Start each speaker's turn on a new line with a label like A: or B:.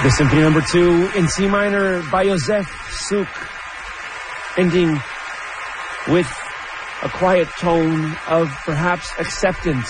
A: The Symphony Number 2 in C minor by Josef Suk, ending with a quiet tone of perhaps acceptance